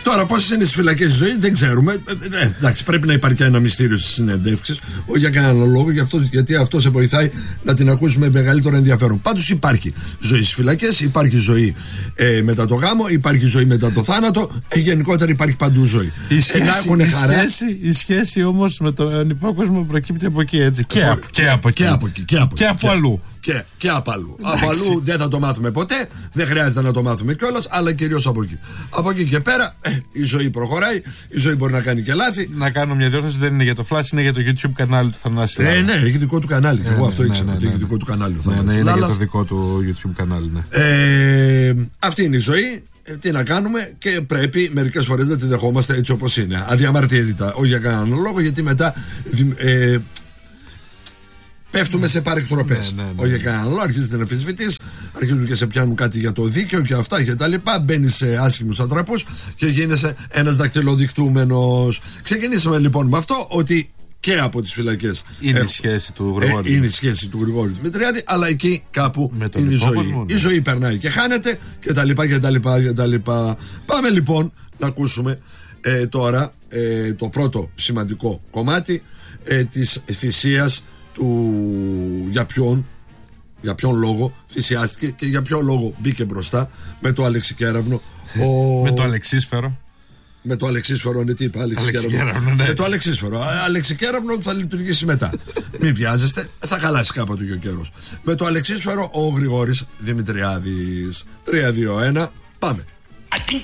Τώρα, πόσες είναι στις φυλακές στη ζωή, δεν ξέρουμε. Εντάξει, πρέπει να υπάρχει ένα μυστήριο στις συνεντεύξεις, όχι για κανέναν λόγο, γιατί αυτό σε βοηθάει να την ακούσει με μεγαλύτερο ενδιαφέρον. Πάντως υπάρχει ζωή στις φυλακές, υπάρχει ζωή μετά το γάμο, υπάρχει ζωή μετά το θάνατο, γενικότερα υπάρχει παντού ζωή. Η σχέση όμως με τον υπόκοσμο προκύπτει από εκεί, έτσι. Και από αλλού. Και από αλλού. Από αλλού δεν θα το μάθουμε ποτέ, δεν χρειάζεται να το μάθουμε κιόλας, αλλά κυρίως από εκεί. Από εκεί και πέρα η ζωή προχωράει, η ζωή μπορεί να κάνει και λάθη. Να κάνω μια διόρθωση, δεν είναι για το Flash, είναι για το YouTube κανάλι του Θανάση Λάλα. Ναι, έχει δικό του κανάλι. Εγώ αυτό ήξερα ότι έχει δικό του κανάλι του Θανάση Λάλα. Ναι, είναι για το δικό του YouTube κανάλι, ναι. Αυτή είναι η ζωή. Τι να κάνουμε, και πρέπει μερικές φορές να τη δεχόμαστε έτσι όπως είναι. Αδιαμαρτύρητα, όχι για κανέναν λόγο, γιατί μετά πέφτουμε σε παρεκτροπές. Όχι για κανέναν λόγο, αρχίζετε να αμφισβητείς, αρχίζουν και σε πιάνουν κάτι για το δίκαιο και αυτά και τα λοιπά. Μπαίνεις σε άσχημους ατραπούς και γίνεσαι ένας δακτυλοδεικτούμενος. Ξεκινήσαμε λοιπόν με αυτό, ότι και από τις φυλακές είναι η σχέση του Γρηγόρη. Είναι η σχέση του Γρηγόρη Δημητριάδη, αλλά εκεί κάπου είναι η ζωή. Ναι. Η ζωή περνάει και χάνεται και τα λοιπά. Πάμε λοιπόν να ακούσουμε τώρα το πρώτο σημαντικό κομμάτι της θυσίας του. Για ποιον λόγο θυσιάστηκε και για ποιον λόγο μπήκε μπροστά με το Αλεξικέραυνο. Με το Αλεξίσφαιρο. Με το Αλεξίσφαιρο, είναι τι είπα, Αλεξικέραυνο. Ναι. Με το Αλεξίσφαιρο. Αλεξικέραυνο θα λειτουργήσει μετά. Μην βιάζεστε, θα χαλάσει κάποτε και ο καιρός. Με το Αλεξίσφαιρο ο Γρηγόρης Δημητριάδης. 3, 2, 1, πάμε. I think